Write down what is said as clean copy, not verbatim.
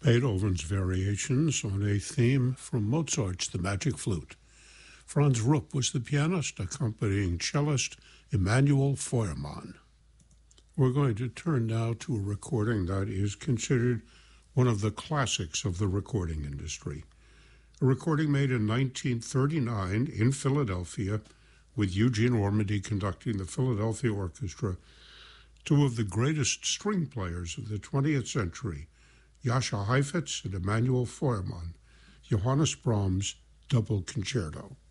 Beethoven's Variations on a theme from Mozart's The Magic Flute. Franz Rupp was the pianist accompanying cellist Emanuel Feuermann. We're going to turn now to a recording that is considered one of the classics of the recording industry. A recording made in 1939 in Philadelphia with Eugene Ormandy conducting the Philadelphia Orchestra, two of the greatest string players of the 20th century, Jascha Heifetz and Emanuel Feuermann, Johannes Brahms' Double Concerto.